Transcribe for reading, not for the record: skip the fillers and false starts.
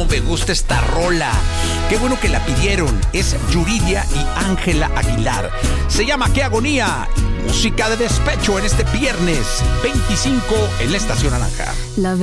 me gusta esta rola. Qué bueno que la pidieron. Es Yuridia y Ángela Aguilar. Se llama Qué Agonía. Música de despecho en este viernes 25 en la Estación Naranja.